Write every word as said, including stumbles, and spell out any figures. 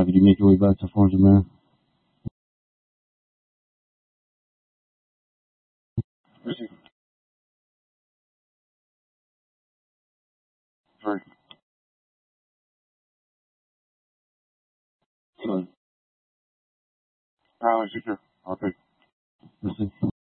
could you make your way back to Farms, man? Sorry. Sorry. Probably secure. Okay. Let's see.